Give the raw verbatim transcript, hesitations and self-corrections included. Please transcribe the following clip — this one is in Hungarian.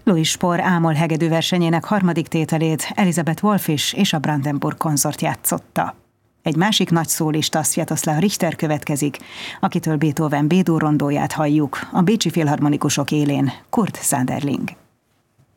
Louis Spohr ámol hegedű versenyének harmadik tételét Elizabeth Wolfish és a Brandenburg konzort játszotta. Egy másik nagy szólista, Sviatoslav Richter következik, akitől Beethoven B-dur rondóját halljuk, a bécsi filharmonikusok élén Kurt Sanderling.